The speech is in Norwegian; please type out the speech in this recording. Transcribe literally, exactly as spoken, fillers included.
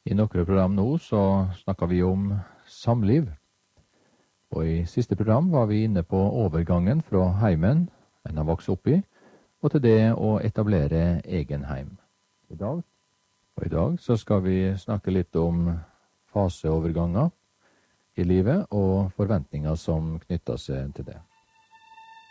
I noen program nå så snakket vi om samliv, og i siste program var vi inne på overgangen fra heimen en har vokst opp i, og til det å etablere egen heim. I dag, og i dag så skal vi snakke litt om faseoverganger i livet og forventninger som knytter seg til det.